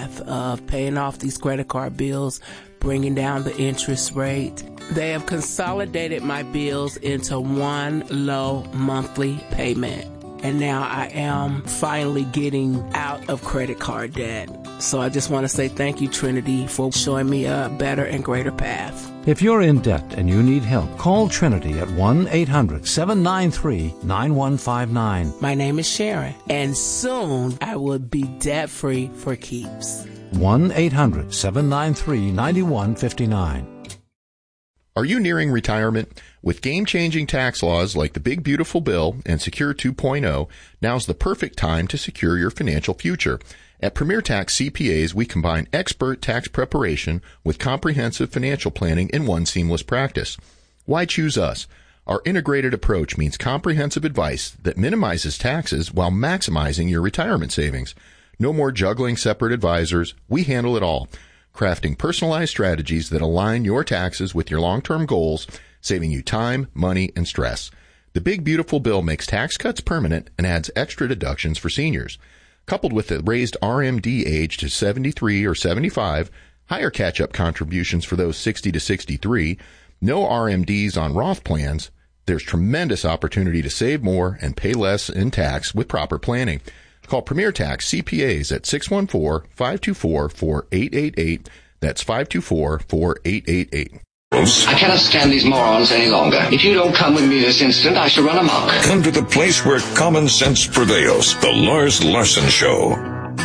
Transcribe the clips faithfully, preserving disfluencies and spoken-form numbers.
path of paying off these credit card bills, bringing down the interest rate. They have consolidated my bills into one low monthly payment. And now I am finally getting out of credit card debt. So I just want to say thank you, Trinity, for showing me a better and greater path. If you're in debt and you need help, call Trinity at one eight hundred seven nine three nine one five nine. My name is Sharon, and soon I will be debt-free for keeps. one eight hundred seven nine three nine one five nine. Are you nearing retirement? With game-changing tax laws like the Big Beautiful Bill and Secure two point oh, now's the perfect time to secure your financial future. At Premier Tax C P As, we combine expert tax preparation with comprehensive financial planning in one seamless practice. Why choose us? Our integrated approach means comprehensive advice that minimizes taxes while maximizing your retirement savings. No more juggling separate advisors. We handle it all, crafting personalized strategies that align your taxes with your long-term goals, saving you time, money, and stress. The Big Beautiful Bill makes tax cuts permanent and adds extra deductions for seniors. Coupled with the raised R M D age to seventy-three or seventy-five, higher catch-up contributions for those sixty to sixty-three, no R M Ds on Roth plans, there's tremendous opportunity to save more and pay less in tax with proper planning. Call Premier Tax C P As at six one four, five two four, four eight eight eight. That's five two four, four eight eight eight. I cannot stand these morons any longer. If you don't come with me this instant, I shall run amok. Come to the place where common sense prevails. The Lars Larson Show.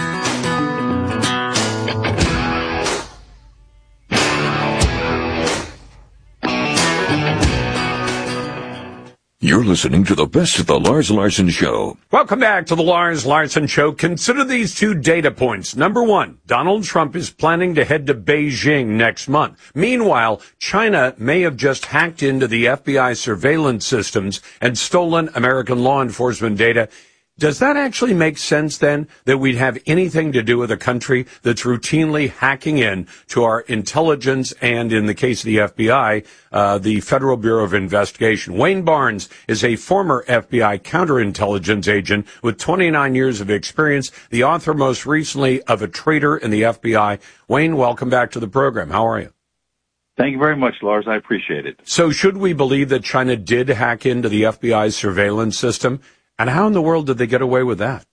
You're listening to the best of the Lars Larson Show. Welcome back to the Lars Larson Show. Consider these two data points. Number one, Donald Trump is planning to head to Beijing next month. Meanwhile, China may have just hacked into the F B I surveillance systems and stolen American law enforcement data. Does that actually make sense, then, that we'd have anything to do with a country that's routinely hacking in to our intelligence and, in the case of the F B I, uh, the Federal Bureau of Investigation? Wayne Barnes is a former F B I counterintelligence agent with twenty-nine years of experience, the author most recently of A Traitor in the F B I. Wayne, welcome back to the program. How are you? Thank you very much, Lars. I appreciate it. So should we believe that China did hack into the F B I's surveillance system? And how in the world did they get away with that?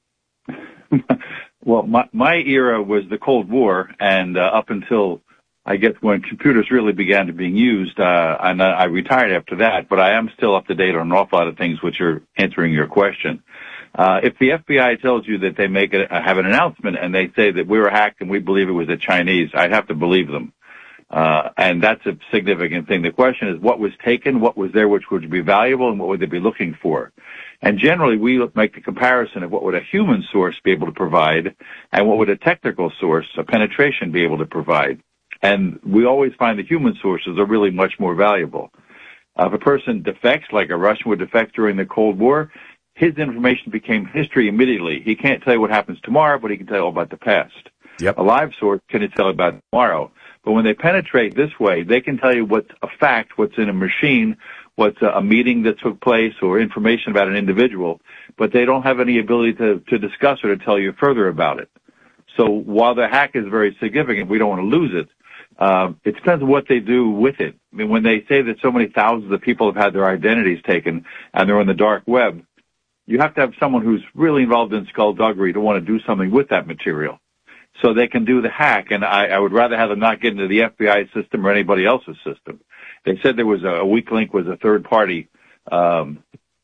Well, my, my era was the Cold War, and uh, up until, I guess, when computers really began to being used, uh, and I retired after that, but I am still up to date on an awful lot of things which are answering your question. Uh, if the F B I tells you that they make a, have an announcement and they say that we were hacked and we believe it was the Chinese, I'd have to believe them. Uh, and that's a significant thing. The question is what was taken, what was there which would be valuable, and what would they be looking for? And generally, we make the comparison of what would a human source be able to provide and what would a technical source, a penetration, be able to provide. And we always find the human sources are really much more valuable. Uh, if a person defects, like a Russian would defect during the Cold War, his information became history immediately. He can't tell you what happens tomorrow, but he can tell you all about the past. Yep. A live source can tell you about tomorrow. But when they penetrate this way, they can tell you what's a fact, what's in a machine, what's a meeting that took place, or information about an individual, but they don't have any ability to, to discuss or to tell you further about it. So while the hack is very significant, we don't want to lose it. Uh, it depends on what they do with it. I mean, when they say that so many thousands of people have had their identities taken and they're on the dark web, you have to have someone who's really involved in skullduggery to want to do something with that material. So they can do the hack, and I, I would rather have them not get into the F B I system or anybody else's system. They said there was a, a weak link was a third party, um,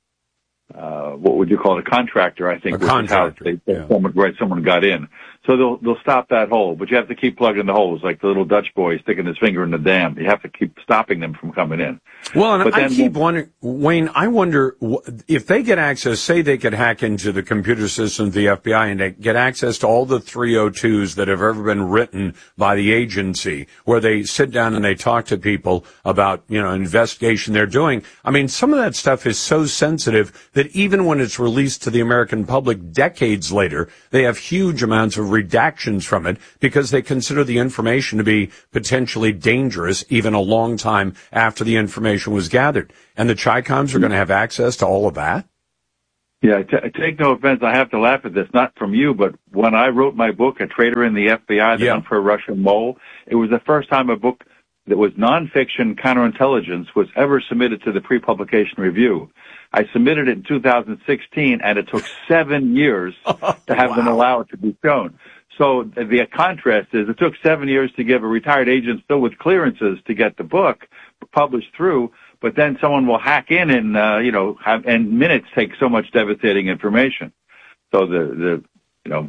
uh, what would you call it, a contractor, I think. A contractor, they, yeah. someone, right, someone got in. So they'll, they'll stop that hole, but you have to keep plugging the holes, like the little Dutch boy sticking his finger in the dam. You have to keep stopping them from coming in. Well, and but I then, keep wondering, Wayne, I wonder if they get access, say they could hack into the computer system of the F B I and they get access to all the three oh twos that have ever been written by the agency, where they sit down and they talk to people about, you know, investigation they're doing. I mean, some of that stuff is so sensitive that even when it's released to the American public decades later, they have huge amounts of redactions from it because they consider the information to be potentially dangerous even a long time after the information was gathered. And the Chi-Coms are going to have access to all of that? Yeah, t- take no offense. I have to laugh at this, not from you, but when I wrote my book, A Traitor in the F B I, The yeah. Hunt for a Russian Mole, it was the first time a book that was nonfiction counterintelligence was ever submitted to the pre-publication review. I submitted it in two thousand sixteen, and it took seven years to have wow. them allow it to be shown. So the contrast is it took seven years to give a retired agent still with clearances to get the book published through, but then someone will hack in and, uh, you know, have, and minutes take so much devastating information. So the, the, you know,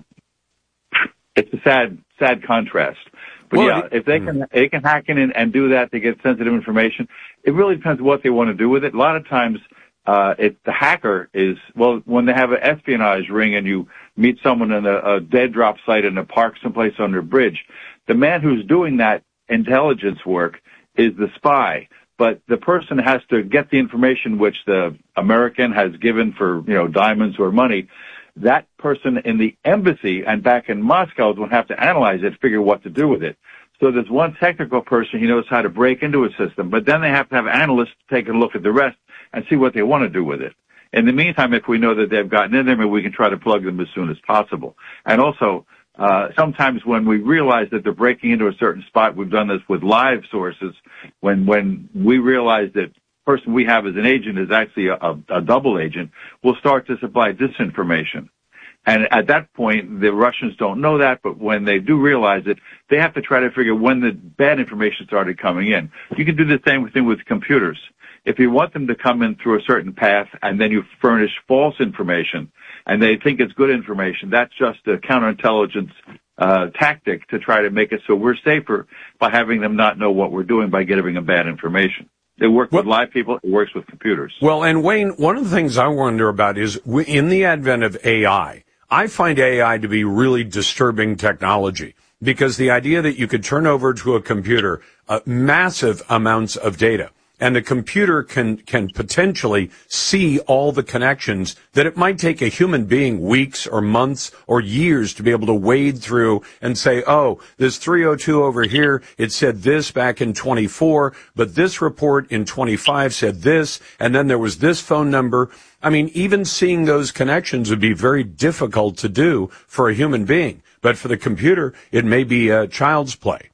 it's a sad, sad contrast. But well, yeah, it, if they can, they can hack in and, and do that to get sensitive information. It really depends what they want to do with it. A lot of times, uh, it, the hacker is, well, when they have an espionage ring and you meet someone in a, a dead drop site in a park someplace under a bridge, the man who's doing that intelligence work is the spy. But the person has to get the information which the American has given for, you know, diamonds or money. That person in the embassy and back in Moscow will have to analyze it, figure what to do with it. So there's one technical person, he knows how to break into a system, but then they have to have analysts take a look at the rest and see what they want to do with it. In the meantime, if we know that they've gotten in there, maybe we can try to plug them as soon as possible. And also, uh, sometimes when we realize that they're breaking into a certain spot, we've done this with live sources, when, when we realize that the person we have as an agent is actually a, a, a double agent, we'll start to supply disinformation. And at that point, the Russians don't know that, but when they do realize it, they have to try to figure when the bad information started coming in. You can do the same thing with computers. If you want them to come in through a certain path and then you furnish false information and they think it's good information, that's just a counterintelligence uh, tactic to try to make it so we're safer by having them not know what we're doing by giving them bad information. It works with live people. It works with computers. Well, and Wayne, one of the things I wonder about is in the advent of A I, I find A I to be really disturbing technology, because the idea that you could turn over to a computer uh, massive amounts of data, and the computer can can potentially see all the connections that it might take a human being weeks or months or years to be able to wade through and say, oh, this three oh two over here, it said this back in twenty-four, but this report in twenty-five said this, and then there was this phone number. I mean, even seeing those connections would be very difficult to do for a human being. But for the computer, it may be a child's play.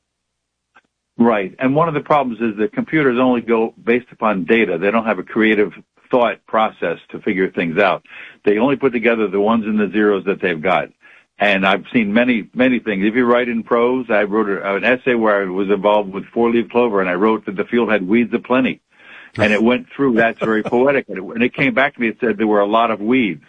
Right. And one of the problems is that computers only go based upon data. They don't have a creative thought process to figure things out. They only put together the ones and the zeros that they've got. And I've seen many, many things. If you write in prose, I wrote an essay where I was involved with four-leaf clover, and I wrote that the field had weeds aplenty. And it went through, that's very poetic. And it, and it came back to me, it said there were a lot of weeds.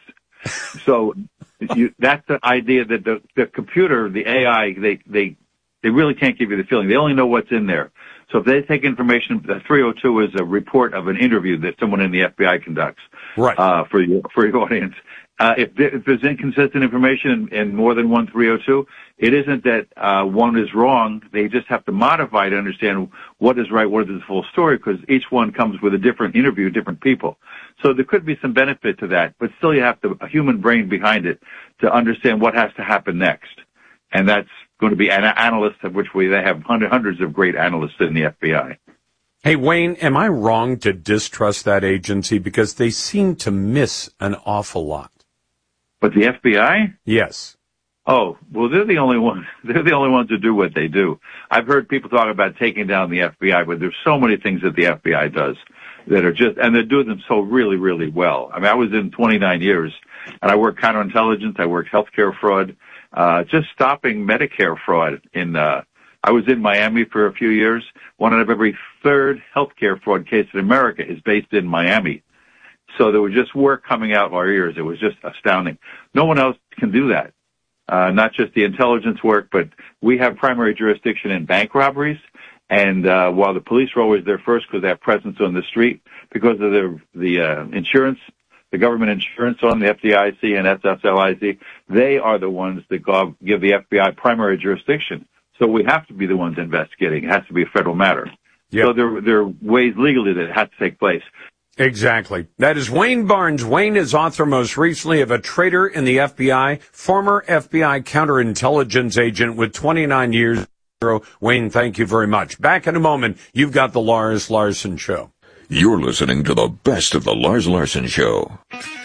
So you, that's the idea that the, the computer, the A I, they, they, they really can't give you the feeling. They only know what's in there. So if they take information, the three oh two is a report of an interview that someone in the F B I conducts. Right. Uh, for your, for your audience. Uh, if, there, if there's inconsistent information in, in more than one three oh two, it isn't that, uh, one is wrong. They just have to modify to understand what is right, what is the full story, because each one comes with a different interview, different people. So there could be some benefit to that, but still you have to, a human brain behind it to understand what has to happen next. And that's going to be an analyst, of which we, they have hundreds of great analysts in the F B I. Hey, Wayne, am I wrong to distrust that agency? Because they seem to miss an awful lot. But the F B I? Yes. Oh, well, they're the only ones, they're the only ones who do what they do. I've heard people talk about taking down the F B I, but there's so many things that the F B I does that are just, and they're doing them so really, really well. I mean, I was in twenty-nine years, and I worked counterintelligence, I worked healthcare fraud, uh, just stopping Medicare fraud in, uh, I was in Miami for a few years. One out of every third healthcare fraud case in America is based in Miami. So there was just work coming out of our ears. It was just astounding. No one else can do that. Uh, not just the intelligence work, but we have primary jurisdiction in bank robberies. And, uh, while the police are always there first because they have presence on the street, because of the, the, uh, insurance, the government insurance on the F D I C and S S L I C, they are the ones that go, give the F B I primary jurisdiction. So we have to be the ones investigating. It has to be a federal matter. Yep. So there, there are ways legally that it has to take place. Exactly. That is Wayne Barnes. Wayne is author most recently of A Traitor in the F B I, former F B I counterintelligence agent with twenty-nine years. Wayne, thank you very much. Back in a moment, you've got the Lars Larson Show. You're listening to the best of the Lars Larson Show.